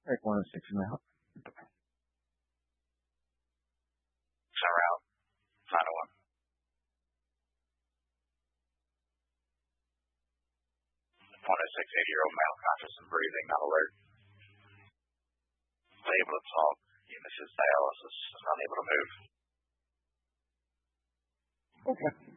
Take 106 and out. Center out. Final one. 106, 80-year-old male, conscious and breathing, not alert. Unable to talk. Eunice's dialysis is unable to move. Okay.